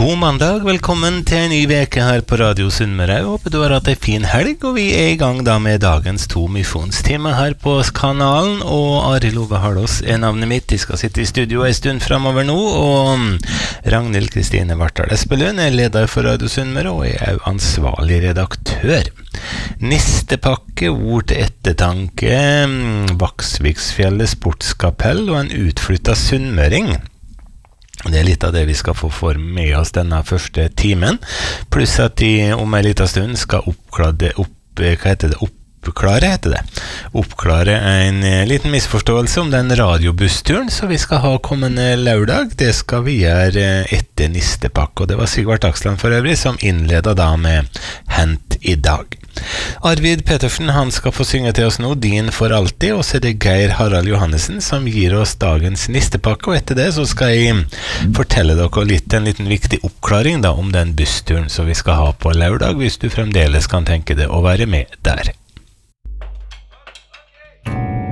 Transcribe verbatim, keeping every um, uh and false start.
God mandag, velkommen til en ny veke her på Radio Sunnmøre. Jeg håper du har hatt en fin helg, og vi er i gang da med dagens to misjonstimer her på kanalen. Og Arild Ove Harlås er navnet mitt. Jeg skal sitte i studio en stund fremover nå, og Ragnhild Kristine Vartdal Espelund er leder for Radio Sunnmøre, og er også ansvarlig redaktør. Nistepakke, ord til ettertanke, Vaksviksfjellet sportskapell og en utflyttet sunnmøring. Det er litt av det vi skal få for med oss denne første timen, pluss at de om en liten stund skal oppklare, opp, hva heter det, oppklare, heter det. Oppklare en liten misforståelse om den radiobussturen som vi skal ha kommende lørdag. Det skal vi gjøre etter Nistepakke, og det var Sigvart Aksland for øvrig som innledet da med Hent i dag. Arvid Petersen, han skal få synge til oss nå, Din for alltid, og så er det Geir Harald Johannessen som gir oss dagens Nistepakke, og etter det så skal jeg fortelle dere litt, en liten viktig oppklaring da om den bussturen som vi skal ha på lørdag, hvis du fremdeles kan tenke deg å være med der.